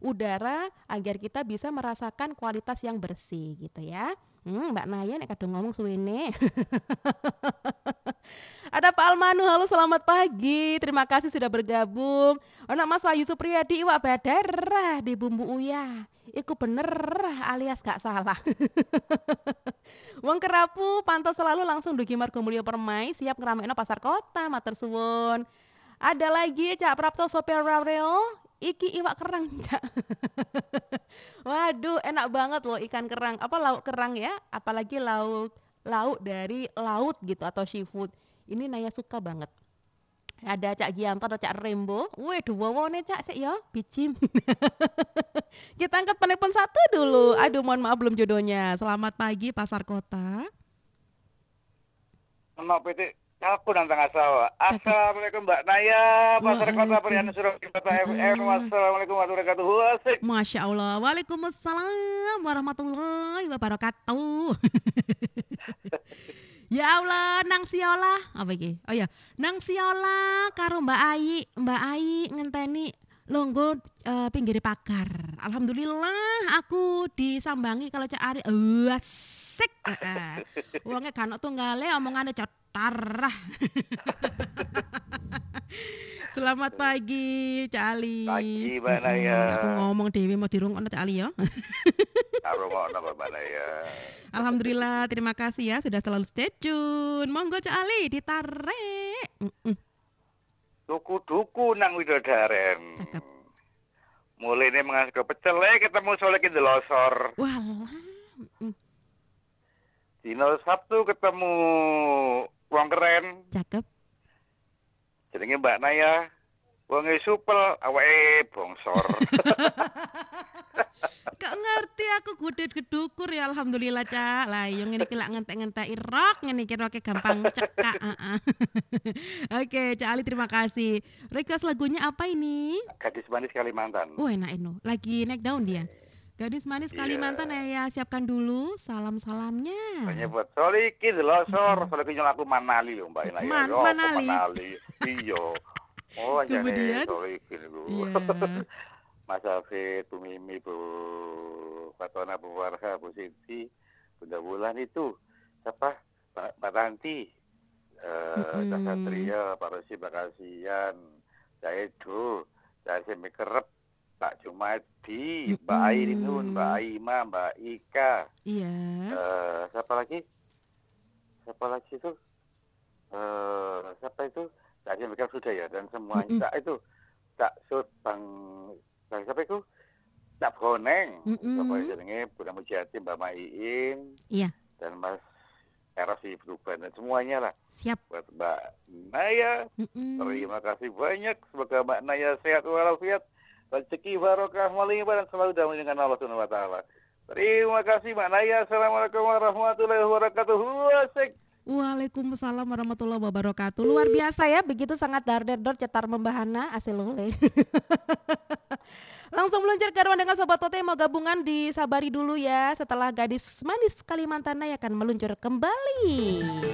udara agar kita bisa merasakan kualitas yang bersih gitu ya. Mbak Naya nek kadung ngomong suwene. Ada Pak Almanu, halo selamat pagi. Terima kasih sudah bergabung. Ono Mas Wahyu Supriyadi iwak badarah di Bumbu Uyah. Iku bener alias gak salah. Wong kerapu pantau selalu langsung dugi Margomulyo Permai siap ngeramekno pasar kota matur suwun. Ada lagi Cak Prapto Sopir Rareo. Iki iwak kerang, Cak. Waduh, enak banget loh ikan kerang. Apa lauk kerang ya? Apalagi lauk dari laut gitu atau seafood. Ini Naya suka banget. Ada Cak Gianto atau Cak Rembo. Wih, duwone Cak sik ya, bicim. Kita angkat penelpon satu dulu. Aduh, mohon maaf belum jodohnya. Selamat pagi Pasar Kota. Mau PT aku nang tengah sawah. Cakep. Assalamualaikum Mbak Naya, Pasar Kota Priana Surabaya Kota FM. Wassalamualaikum warahmatullahi wabarakatuh. Asik. Masya Allah. Waalaikumsalam warahmatullahi wabarakatuh. Ya Allah, nang siola apa iki? Oh ya, nang siola karo Mbak Ayi ngenteni longgo pinggir pagar. Alhamdulillah aku disambangi kalau Cak Ari asik. Wonge kan tunggale omongane cetarah. Selamat pagi Cak Ali. Pagi Mbak Naya. Aku ngomong Dewi mau dirungokno Cak Ali ya. Karo ngono Mbak Naya. Alhamdulillah, terima kasih ya sudah selalu stay tune. Monggo Cak Ali ditarik. Duku-duku nang Widodaren. Cakep. Mulai ini mengasih ke pecel ketemu sore ki delosor. Walah. Dino Sabtu ketemu wong keren. Cakep. Jenenge Mbak Naya. Wonge supel awake bongsor. Gak ngerti aku gudet-gedukur ya alhamdulillah Cak. Lah yo ngene iki lak ngentek-ngenteki rok, ngene iki roke gampang cekak. Oke, Cak Ali terima kasih. Request lagunya apa ini? Gadis manis Kalimantan. Oh, enak ini. Lagi naik daun dia. Gadis manis Kalimantan ya siapkan dulu salam-salamnya. Banyak buat sore iki delosor, sore ki aku Manali lho Mbak Naya. Manali. Iya. Oh, Kemudian? sore iki niku. Iya. Mas Hafid, Bu Mimi, Bu Fatona, Bu Warha, Bu Siti, Bunda Wulan itu siapa? Pak Tanti, Cak Satria, Pak Rosi, Pak Kasian, Cak Edo, Cak Semi Kerep, Pak Jumadi, Mbak Airinun, Mbak Aima, Mbak Ika. Iya. Siapa lagi itu? Siapa itu? Cak Semi Kerep sudah ya, dan semuanya. Cak itu, Cak Sud, siapa itu? Cak Boneng, siapa jenenge Bunda Mujati, Mbak Maiin, Iya. dan Mas Eros di Perubahan dan semuanya lah. Siap. Buat Mbak Naya, terima kasih banyak. Semoga Mbak Naya sehat walafiat, rezeki barokah melimpah dan selalu damai dengan Allah Subhanahu wa taala. Terima kasih Mbak Naya. Assalamualaikum warahmatullahi wabarakatuh. Asik. Waalaikumsalam warahmatullahi wabarakatuh. Luar biasa ya, begitu sangat dar-der-dor cetar membahana asil lule. Langsung meluncur ke ruang dengan Sobat Tote mau gabungan disabari dulu ya. Setelah Gadis Manis Kalimantan Naya akan meluncur kembali.